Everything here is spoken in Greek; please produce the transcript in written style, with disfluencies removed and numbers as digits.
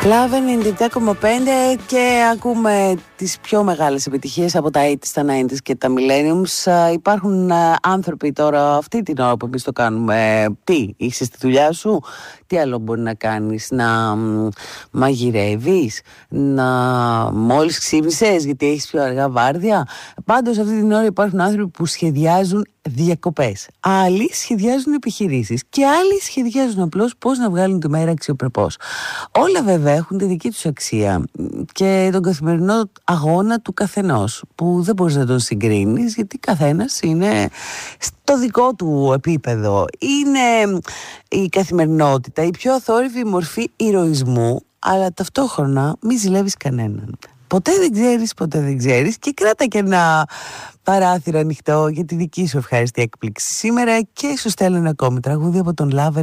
Love 97,5 και ακούμε τις πιο μεγάλες επιτυχίες από τα 80s, τα 90s και τα millenniums. Υπάρχουν άνθρωποι τώρα αυτή την ώρα που εμείς το κάνουμε. Τι, είσαι στη δουλειά σου, τι άλλο μπορεί να κάνεις, να μαγειρεύεις, να μόλις ξύπνησες γιατί έχεις πιο αργά βάρδια. Πάντως αυτή την ώρα υπάρχουν άνθρωποι που σχεδιάζουν διακοπές. Άλλοι σχεδιάζουν επιχειρήσεις και άλλοι σχεδιάζουν απλώς πώς να βγάλουν τη μέρα αξιοπρεπώς. Όλα βέβαια έχουν τη δική τους αξία και τον καθημερινό αγώνα του καθενός που δεν μπορείς να τον συγκρίνεις γιατί καθένας είναι στο δικό του επίπεδο. Είναι η καθημερινότητα η πιο αθόρυβη μορφή ηρωισμού, αλλά ταυτόχρονα μη ζηλεύεις κανέναν. Ποτέ δεν ξέρεις και κράτα και ένα παράθυρο ανοιχτό για τη δική σου ευχάριστη έκπληξη σήμερα και σου στέλνω ένα ακόμη τραγούδι από τον Love